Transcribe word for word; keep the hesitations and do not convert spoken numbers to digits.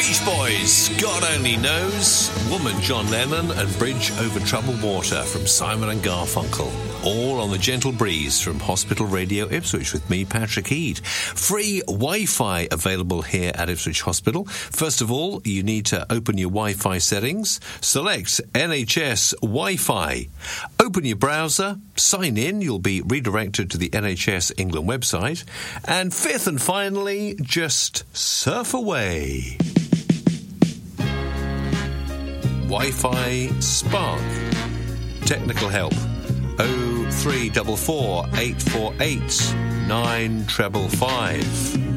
Beach Boys, God Only Knows, Woman, John Lennon, and Bridge Over Troubled Water from Simon and Garfunkel. All on the Gentle Breeze from Hospital Radio Ipswich with me, Patrick Heed. Free Wi-Fi available here at Ipswich Hospital. First of all, you need to open your Wi-Fi settings, select N H S Wi-Fi, open your browser, sign in, you'll be redirected to the N H S England website, and fifth and finally, just surf away. Wi-Fi Spark. Technical help oh three four four, eight four eight, nine five five.